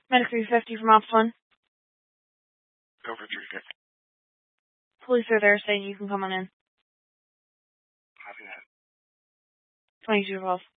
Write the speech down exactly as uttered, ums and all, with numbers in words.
Medic three fifty from Ops one. Go for three fifty. Police are there saying you can come on in. Copy that. twenty-two twelve.